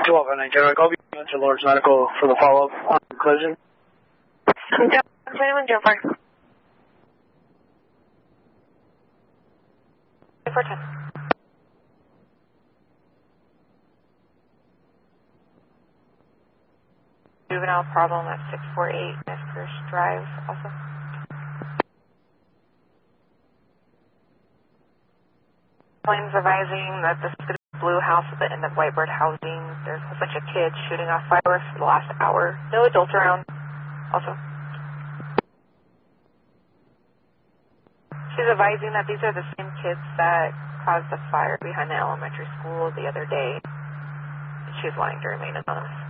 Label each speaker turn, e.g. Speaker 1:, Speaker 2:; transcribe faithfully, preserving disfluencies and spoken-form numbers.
Speaker 1: twelve and nine, January. I'll be going to Lawrence Medical for the follow-up on the collision.
Speaker 2: twenty-one, Joe Park. four ten. Juvenile problem at six four eight Neskirch Drive also. Claims advising that this is the blue house at the end of Whitebird Housing. There's a bunch of kids shooting off fireworks for the last hour. No adults around also. She's advising that these are the same kids that caused the fire behind the elementary school the other day. She's wanting to remain anonymous.